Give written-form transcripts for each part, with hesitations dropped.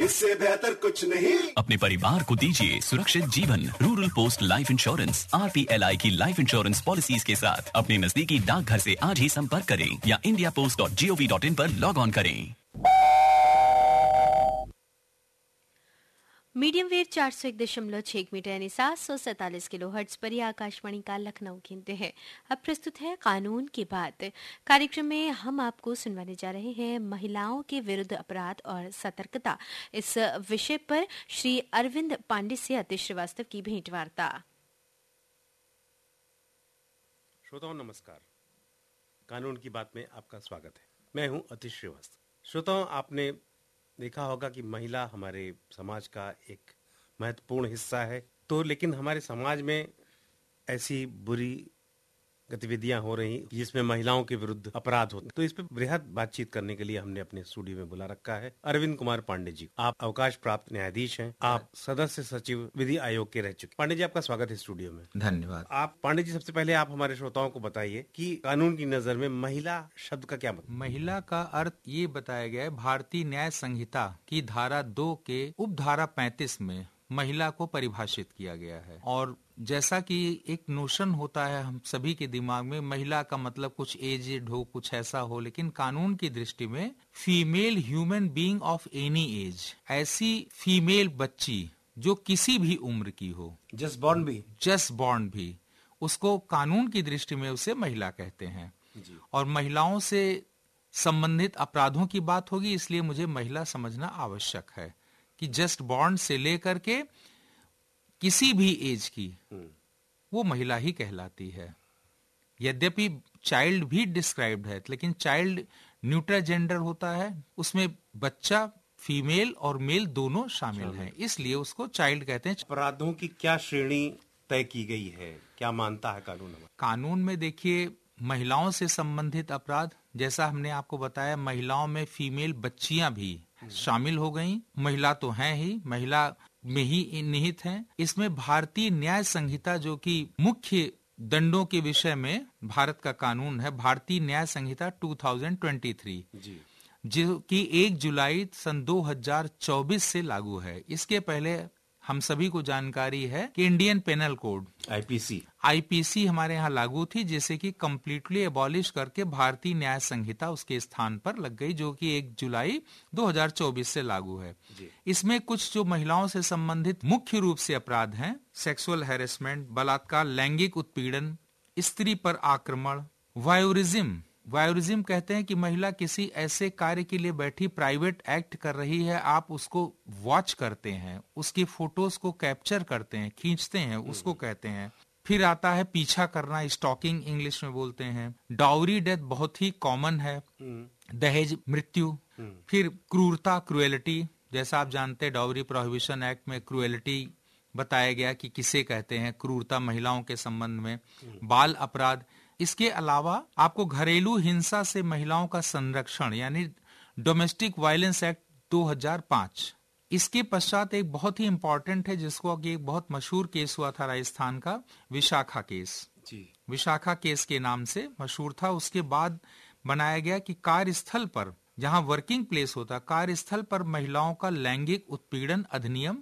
इससे बेहतर कुछ नहीं। अपने परिवार को दीजिए सुरक्षित जीवन। Rural post life insurance RPLI की लाइफ इंश्योरेंस पॉलिसीज के साथ अपने नजदीकी डाकघर से आज ही संपर्क करें या indiapost.gov.in पर लॉग ऑन करें। मीडियम वेव 401.6 मीटर यानी 747 किलोहर्ट्ज पर ही आकाशवाणी का लखनऊ केंद्र है। अब प्रस्तुत है कानून की बात। कार्यक्रम में हम आपको सुनवाने जा रहे हैं महिलाओं के विरुद्ध अपराध और सतर्कता। इस विषय पर श्री अरविंद पांडे से अतिश श्रीवास्तव की भेंटवार्ता। श्रोताओं नमस्कार, कानून की बात में आपका स्वागत है। मैं हूं अतिश श्रीवास्तव। श्रोताओं, आपने देखा होगा कि महिला हमारे समाज का एक महत्वपूर्ण हिस्सा है। तो लेकिन हमारे समाज में ऐसी बुरी गतिविधियां हो रही जिसमें महिलाओं के विरुद्ध अपराध होते हैं। तो इस पे बृहद बातचीत करने के लिए हमने अपने स्टूडियो में बुला रखा है अरविंद कुमार पांडे जी। आप अवकाश प्राप्त न्यायाधीश हैं, आप सदस्य सचिव विधि आयोग के रह चुके। पांडे जी, आपका स्वागत है स्टूडियो में। धन्यवाद। आप पांडे जी, सबसे पहले आप हमारे श्रोताओं को बताइए कि कानून की नजर में महिला शब्द का क्या मतलब? महिला का अर्थ ये बताया गया है भारतीय न्याय संहिता की धारा 2 के उपधारा 35 में महिला को परिभाषित किया गया है। और जैसा कि एक नोशन होता है हम सभी के दिमाग में, महिला का मतलब कुछ एजेड हो, कुछ ऐसा हो, लेकिन कानून की दृष्टि में female human being of any as, ऐसी फीमेल बच्ची जो किसी भी उम्र की हो, जस्ट बॉर्न भी, उसको कानून की दृष्टि में उसे महिला कहते हैं। और महिलाओं से संबंधित अपराधों की बात होगी, इसलिए मुझे महिला समझना आवश्यक है कि जस्ट बॉर्न से लेकर के किसी भी एज की वो महिला ही कहलाती है। यद्यपि चाइल्ड भी डिस्क्राइब्ड है, लेकिन चाइल्ड न्यूट्रल जेंडर होता है, उसमें बच्चा फीमेल और मेल दोनों शामिल हैं, इसलिए उसको चाइल्ड कहते हैं। अपराधों की क्या श्रेणी तय की गई है, क्या मानता है कानून? कानून में देखिए, महिलाओं से संबंधित अपराध, जैसा हमने आपको बताया, महिलाओं में फीमेल बच्चियां भी शामिल हो गईं। महिला तो हैं ही, महिला में ही निहित हैं। इसमें भारतीय न्याय संहिता, जो कि मुख्य दंडों के विषय में भारत का कानून है, भारतीय न्याय संहिता 2023 जो कि 1 जुलाई सन 2024 से लागू है। इसके पहले हम सभी को जानकारी है कि इंडियन पेनल कोड आईपीसी हमारे यहाँ लागू थी, जिसे कि कंप्लीटली एबॉलिश करके भारतीय न्याय संहिता उसके स्थान पर लग गई, जो कि 1 जुलाई 2024 से लागू है। इसमें कुछ जो महिलाओं से संबंधित मुख्य रूप से अपराध हैं, सेक्सुअल हैरेसमेंट, बलात्कार, लैंगिक उत्पीड़न, स्त्री पर आक्रमण, वायोरिज्म कहते हैं कि महिला किसी ऐसे कार्य के लिए बैठी, प्राइवेट एक्ट कर रही है, आप उसको वॉच करते हैं, उसकी फोटोज को कैप्चर करते हैं, खींचते हैं, उसको कहते हैं। फिर आता है पीछा करना, स्टॉकिंग इंग्लिश में बोलते हैं। डाउरी डेथ बहुत ही कॉमन है, दहेज मृत्यु। फिर क्रूरता, क्रुएलिटी, जैसा आप जानते हैं डाउरी प्रोहिबिशन एक्ट में क्रुएलिटी बताया गया कि किसे कहते हैं, क्रूरता महिलाओं के संबंध में। बाल अपराध, इसके अलावा आपको घरेलू हिंसा से महिलाओं का संरक्षण यानी डोमेस्टिक वायलेंस एक्ट 2005। इसके पश्चात एक बहुत ही इंपॉर्टेंट है, जिसको आगे एक बहुत मशहूर केस हुआ था राजस्थान का, विशाखा केस। विशाखा केस के नाम से मशहूर था। उसके बाद बनाया गया कि कार्यस्थल पर, जहां वर्किंग प्लेस होता, कार्यस्थल पर महिलाओं का लैंगिक उत्पीड़न अधिनियम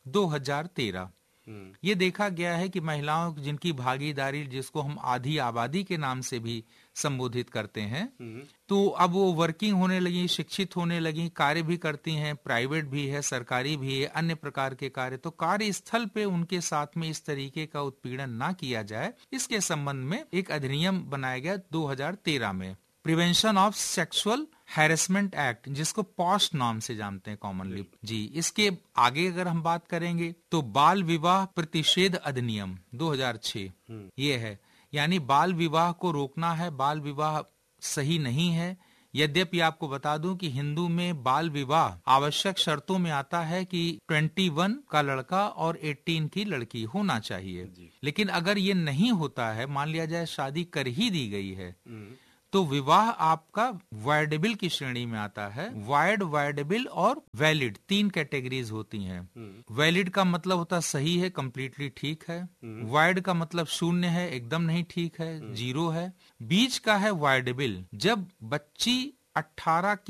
2013। ये देखा गया है कि महिलाओं जिनकी भागीदारी, जिसको हम आधी आबादी के नाम से भी संबोधित करते हैं, तो अब वो वर्किंग होने लगी, शिक्षित होने लगी, कार्य भी करती हैं, प्राइवेट भी है, सरकारी भी है, अन्य प्रकार के कार्य। तो कार्यस्थल पे उनके साथ में इस तरीके का उत्पीड़न ना किया जाए, इसके संबंध में एक अधिनियम बनाया गया 2013 में, prevention of sexual harassment act, जिसको पॉश नाम से जानते हैं कॉमनली जी। इसके आगे अगर हम बात करेंगे तो बाल विवाह प्रतिषेध अधिनियम 2006 ये है, यानी बाल विवाह को रोकना है, बाल विवाह सही नहीं है। यद्यपि आपको बता दूं कि हिंदू में बाल विवाह आवश्यक शर्तों में आता है कि 21 का लड़का और 18 की लड़की होना चाहिए, लेकिन अगर ये नहीं होता है, मान लिया जाए शादी कर ही दी गई है, तो विवाह आपका वायडेबल की श्रेणी में आता है। वायड, वायडेबल और वैलिड 3 कैटेगरीज होती हैं। वैलिड का मतलब होता है सही है, कंप्लीटली ठीक है। वायड का मतलब शून्य है, एकदम नहीं ठीक है, 0 है। बीच का है वायडेबल, जब बच्ची 18 की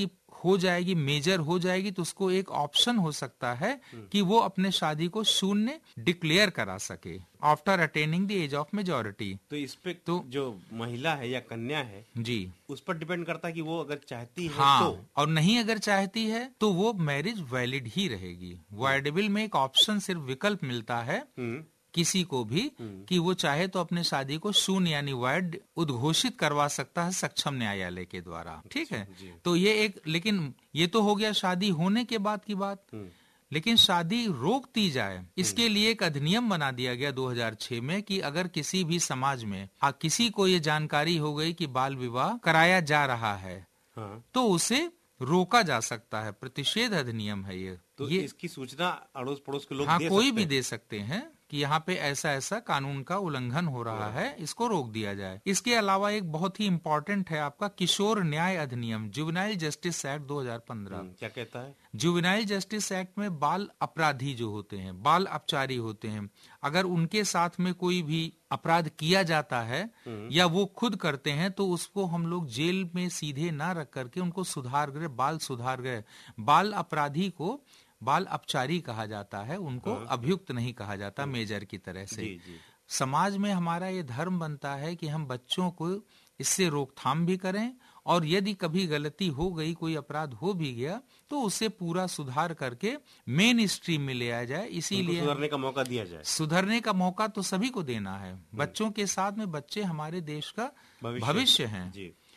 हो जाएगी, मेजर हो जाएगी, तो उसको एक ऑप्शन हो सकता है कि वो अपने शादी को शून्य डिक्लेयर करा सके after attaining the age of majority. तो इस पे तो जो महिला है या कन्या है जी, उस पर डिपेंड करता है कि वो अगर चाहती है हाँ, तो, और नहीं अगर चाहती है तो वो मैरिज वैलिड ही रहेगी। वॉइडेबल में एक ऑप्शन, सिर्फ विकल्प मिलता है किसी को भी कि वो चाहे तो अपने शादी को शून्य यानी वॉइड उद्घोषित करवा सकता है सक्षम न्यायालय के द्वारा। ठीक है, तो ये एक, लेकिन ये तो हो गया शादी होने के बाद की बात। लेकिन शादी रोक दी जाए, इसके लिए एक अधिनियम बना दिया गया 2006 में कि अगर किसी भी समाज में किसी को ये जानकारी हो गई कि बाल विवाह कराया जा रहा है, तो उसे रोका जा सकता है। प्रतिषेध अधिनियम है ये। तो ये इसकी सूचना अड़ोस पड़ोस के लोग हाँ, दे कोई सकते भी हैं। दे सकते हैं कि यहाँ पे ऐसा ऐसा कानून का उल्लंघन हो रहा है, इसको रोक दिया जाए। इसके अलावा एक बहुत ही इम्पोर्टेंट है आपका किशोर न्याय अधिनियम, जुवेनाइल जस्टिस एक्ट 2015। क्या कहता है? जुवेनाइल जस्टिस एक्ट में बाल अपराधी जो होते हैं, बाल अपचारी होते हैं, अगर उनके साथ में कोई भी अपराध किया जाता है या वो खुद करते हैं, तो उसको हम लोग जेल में सीधे ना रख करके उनको सुधार गृह, बाल सुधार गृह, बाल अपराधी को बाल अपचारी कहा जाता है, उनको अभियुक्त नहीं कहा जाता मेजर की तरह से। जी। समाज में हमारा ये धर्म बनता है कि हम बच्चों को इससे रोकथाम भी करें, और यदि कभी गलती हो गई, कोई अपराध हो भी गया, तो उसे पूरा सुधार करके मेन स्ट्रीम में ले आया जाए। इसीलिए सुधरने का मौका दिया जाए। सुधरने का मौका तो सभी को देना है। बच्चों के साथ में बच्चे हमारे देश का भविष्य हैं।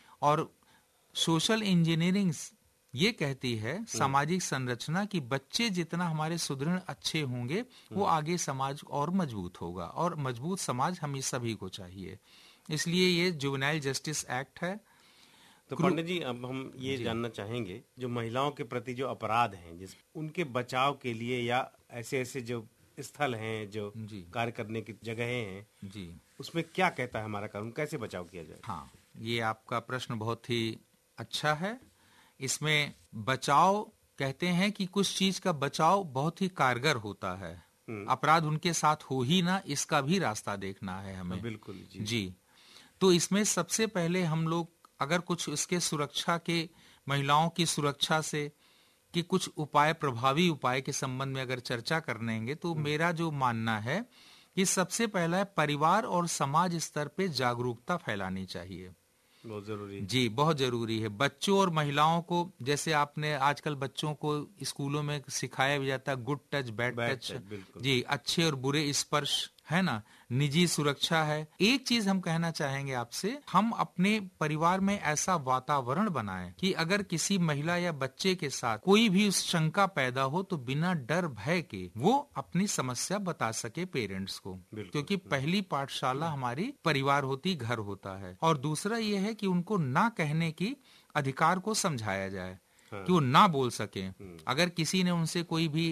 और सोशल इंजीनियरिंग ये कहती है, सामाजिक संरचना, की बच्चे जितना हमारे सुदृढ़ अच्छे होंगे वो आगे समाज और मजबूत होगा, और मजबूत समाज हमें सभी को चाहिए। इसलिए ये जुवेनाइल जस्टिस एक्ट है। तो पंडित जी, अब हम ये जानना चाहेंगे, जो महिलाओं के प्रति जो अपराध हैं, जिस उनके बचाव के लिए या ऐसे ऐसे जो स्थल हैं, जो कार्य करने की जगहें हैं जी, उसमें क्या कहता है हमारा कानून, कैसे बचाव किया जाए? हाँ, ये आपका प्रश्न बहुत ही अच्छा है। इसमें बचाव कहते हैं कि कुछ चीज का बचाव बहुत ही कारगर होता है। अपराध उनके साथ हो ही ना, इसका भी रास्ता देखना है हमें। बिल्कुल जी। तो इसमें सबसे पहले हम लोग अगर कुछ इसके सुरक्षा के, महिलाओं की सुरक्षा से कि कुछ उपाय, प्रभावी उपाय के संबंध में अगर चर्चा करनेंगे, तो मेरा जो मानना है कि सबसे पहला है परिवार और समाज स्तर पे जागरूकता फैलानी चाहिए। बहुत जरूरी जी, बहुत जरूरी है। बच्चों और महिलाओं को, जैसे आपने आजकल बच्चों को स्कूलों में सिखाया भी जाता है, गुड टच बैड टच, जी, अच्छे और बुरे स्पर्श, है ना, निजी सुरक्षा है। एक चीज हम कहना चाहेंगे आपसे, हम अपने परिवार में ऐसा वातावरण बनाएं कि अगर किसी महिला या बच्चे के साथ कोई भी शंका पैदा हो, तो बिना डर भय के वो अपनी समस्या बता सके पेरेंट्स को, क्योंकि पहली पाठशाला हमारी परिवार होती, घर होता है। और दूसरा ये है कि उनको ना कहने की अधिकार को समझाया जाए कि वो ना बोल सके। अगर किसी ने उनसे कोई भी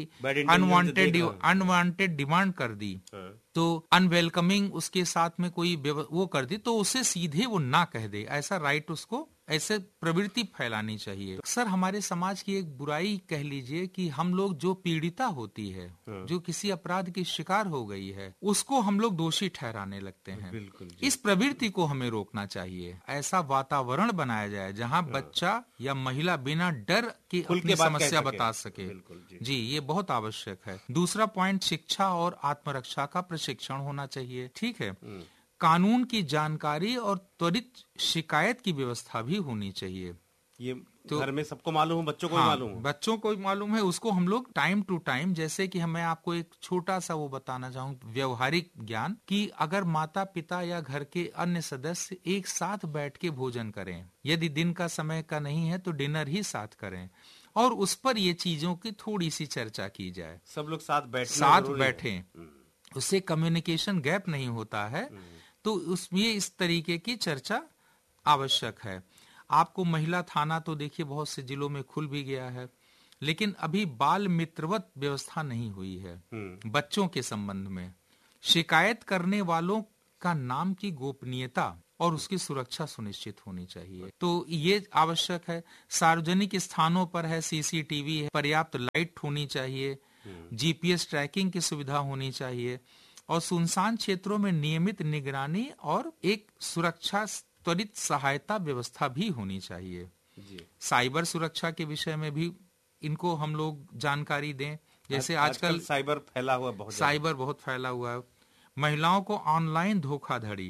अनवांटेड डिमांड कर दी, तो अनवेलकमिंग उसके साथ में कोई वो कर दी, तो उसे सीधे वो ना कह दे, ऐसा राइट उसको, ऐसे प्रवृत्ति फैलानी चाहिए। अक्सर हमारे समाज की एक बुराई कह लीजिए कि हम लोग जो पीड़िता होती है, जो किसी अपराध की शिकार हो गई है, उसको हम लोग दोषी ठहराने लगते हैं। इस प्रवृत्ति को हमें रोकना चाहिए। ऐसा वातावरण बनाया जाए जहां बच्चा या महिला बिना डर के अपनी समस्या बता सके। जी, ये बहुत आवश्यक है। दूसरा पॉइंट, शिक्षा और आत्मरक्षा का प्रशिक्षण होना चाहिए। ठीक है, कानून की जानकारी और त्वरित शिकायत की व्यवस्था भी होनी चाहिए। ये तो घर में सबको मालूम है, बच्चों को मालूम है, बच्चों को मालूम है, उसको हम लोग टाइम टू टाइम, जैसे कि मैं आपको एक छोटा सा वो बताना चाहूँ, व्यवहारिक ज्ञान, कि अगर माता पिता या घर के अन्य सदस्य एक साथ बैठ के भोजन करें, यदि दिन का समय का नहीं है तो डिनर ही साथ करें, और उस पर ये चीजों की थोड़ी सी चर्चा की जाए। सब लोग साथ बैठे, उससे कम्युनिकेशन गैप नहीं होता है। तो उसमें इस तरीके की चर्चा आवश्यक है। आपको महिला थाना तो देखिए बहुत से जिलों में खुल भी गया है, लेकिन अभी बाल मित्रवत व्यवस्था नहीं हुई है। बच्चों के संबंध में शिकायत करने वालों का नाम की गोपनीयता और उसकी सुरक्षा सुनिश्चित होनी चाहिए। तो ये आवश्यक है। सार्वजनिक स्थानों पर है सीसीटीवी है, पर्याप्त लाइट होनी चाहिए, जीपीएस ट्रैकिंग की सुविधा होनी चाहिए, और सुनसान क्षेत्रों में नियमित निगरानी और एक सुरक्षा त्वरित सहायता व्यवस्था भी होनी चाहिए। साइबर सुरक्षा के विषय में भी इनको हम लोग जानकारी दें। जैसे आजकल साइबर फैला हुआ, बहुत फैला हुआ है। महिलाओं को ऑनलाइन धोखाधड़ी,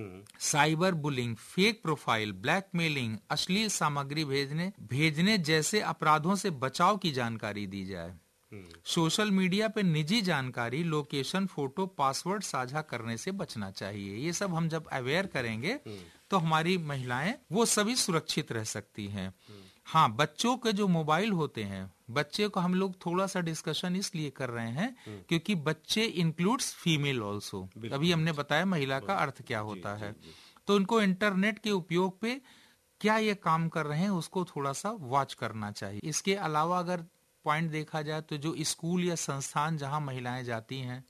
cyber bullying, fake profile, blackmailing, अश्लील सामग्री भेजने जैसे अपराधों से बचाव की जानकारी दी जाए। सोशल मीडिया पे निजी जानकारी, लोकेशन, फोटो, पासवर्ड साझा करने से बचना चाहिए। ये सब हम जब अवेयर करेंगे तो हमारी महिलाएं वो सभी सुरक्षित रह सकती हैं। हाँ, बच्चों के जो मोबाइल होते हैं, बच्चे को हम लोग थोड़ा सा डिस्कशन इसलिए कर रहे हैं क्योंकि बच्चे इंक्लूड्स फीमेल ऑल्सो। अभी हमने बताया महिला का अर्थ क्या होता है। तो उनको इंटरनेट के उपयोग पे क्या ये काम कर रहे हैं उसको थोड़ा सा वॉच करना चाहिए। इसके अलावा अगर पॉइंट देखा जाए तो जो स्कूल या संस्थान जहां महिलाएं जाती हैं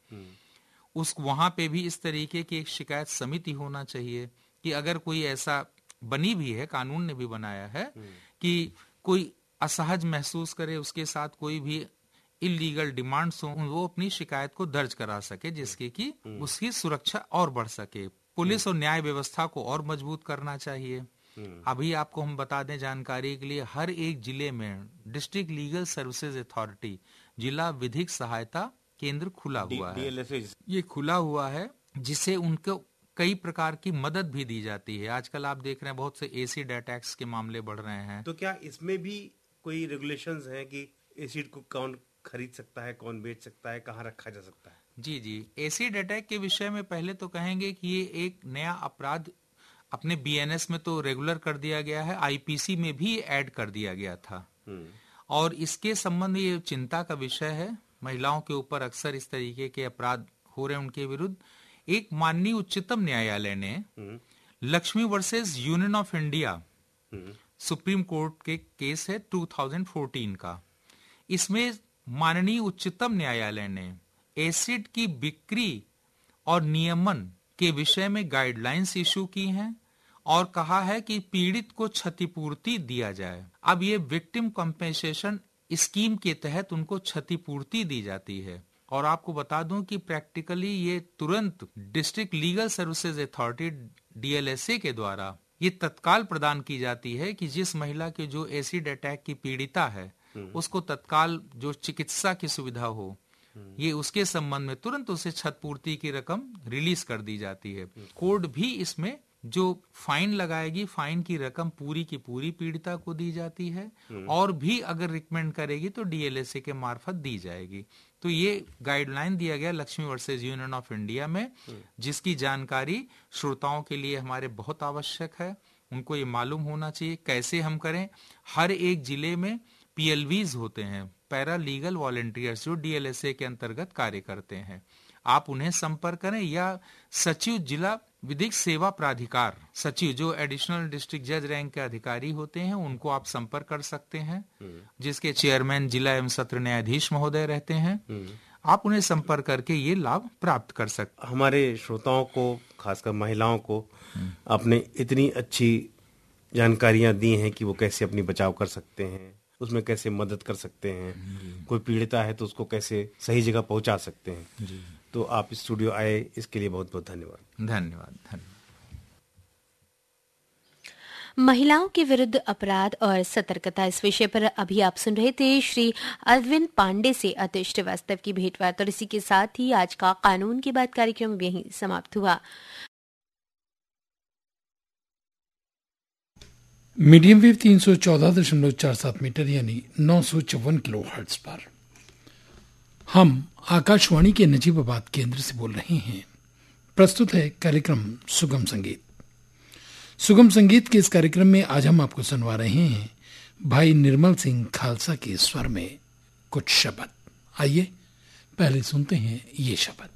वहां पे भी इस तरीके की एक शिकायत समिति होना चाहिए कि अगर कोई ऐसा बनी भी है, कानून ने भी बनाया है कि कोई असहज महसूस करे, उसके साथ कोई भी इलीगल डिमांड्स हो, वो अपनी शिकायत को दर्ज करा सके जिसके कि उसकी सुरक्षा और बढ़ सके। पुलिस और न्याय व्यवस्था को और मजबूत करना चाहिए। अभी आपको हम बता दें जानकारी के लिए, हर एक जिले में डिस्ट्रिक्ट लीगल सर्विसेज अथॉरिटी, जिला विधिक सहायता केंद्र खुला हुआ है। ये खुला हुआ है जिससे उनको कई प्रकार की मदद भी दी जाती है। आजकल आप देख रहे हैं बहुत से एसिड अटैक्स के मामले बढ़ रहे हैं। तो क्या इसमें भी कोई रेगुलेशंस हैं कि एसिड को कौन खरीद सकता है, कौन बेच सकता है, कहाँ रखा जा सकता है? जी, एसिड अटैक के विषय में पहले तो कहेंगे कि ये एक नया अपराध अपने बीएनएस में तो रेगुलर कर दिया गया है, आईपीसी में भी ऐड कर दिया गया था। और इसके संबंध ये चिंता का विषय है। महिलाओं के ऊपर अक्सर इस तरीके के अपराध हो रहे हैं उनके विरुद्ध। एक माननीय उच्चतम न्यायालय ने Lakshmi versus union of India, supreme court के केस है 2014 का, इसमें माननीय उच्चतम न्यायालय ने एसिड की बिक्री और नियमन के विषय में गाइडलाइंस इशू की हैं और कहा है कि पीड़ित को क्षतिपूर्ति दिया जाए। अब ये विक्टिम कॉम्पेंसेशन स्कीम के तहत उनको क्षतिपूर्ति दी जाती है। और आपको बता दूं कि प्रैक्टिकली ये तुरंत district legal services authority DLSA के द्वारा ये तत्काल प्रदान की जाती है कि जिस महिला के जो एसिड अटैक की पीड़िता है उसको तत्काल जो चिकित्सा की सुविधा हो, ये उसके संबंध में तुरंत उसे क्षतिपूर्ति की रकम रिलीज कर दी जाती है। कोर्ट भी इसमें जो फाइन लगाएगी, फाइन की रकम पूरी की पूरी पीड़िता को दी जाती है और भी अगर रिकमेंड करेगी तो डीएलएसए के मार्फत दी जाएगी। तो ये गाइडलाइन दिया गया Lakshmi versus union of India में, जिसकी जानकारी श्रोताओं के लिए हमारे बहुत आवश्यक है। उनको ये मालूम होना चाहिए कैसे हम करें। हर एक जिले में पीएलवीज होते हैं, पैरा लीगल वॉलंटियर्स, जो डीएलएसए के अंतर्गत कार्य करते हैं। आप उन्हें संपर्क करें या सचिव जिला विधिक सेवा प्राधिकार, सचिव जो एडिशनल डिस्ट्रिक्ट जज रैंक के अधिकारी होते हैं, उनको आप संपर्क कर सकते हैं, जिसके चेयरमैन जिला एवं सत्र न्यायाधीश महोदय रहते हैं। आप उन्हें संपर्क करके ये लाभ प्राप्त कर सकते। हमारे श्रोताओं को, खासकर महिलाओं को, आपने इतनी अच्छी जानकारियां दी हैं कि वो कैसे अपनी बचाव कर सकते हैं, उसमें कैसे मदद कर सकते हैं, कोई पीड़िता है तो उसको कैसे सही जगह पहुंचा सकते हैं। तो आप स्टूडियो आए, इसके लिए बहुत बहुत धन्यवाद। धन्यवाद। महिलाओं के विरुद्ध अपराध और सतर्कता, इस विषय पर अभी आप सुन रहे थे श्री अरविंद पांडे से अतिश श्रीवास्तव की भेंटवार्ता। और इसी के साथ ही आज का कानून की बात कार्यक्रम यहीं समाप्त हुआ। मीडियम वेव 314.47 मीटर यानी 954 किलोहर्ट्ज पर हम आकाशवाणी के नजीबाबाद केंद्र से बोल रहे हैं। प्रस्तुत है कार्यक्रम सुगम संगीत। सुगम संगीत के इस कार्यक्रम में आज हम आपको सुनवा रहे हैं भाई निर्मल सिंह खालसा के स्वर में कुछ शब्द। आइए पहले सुनते हैं ये शब्द।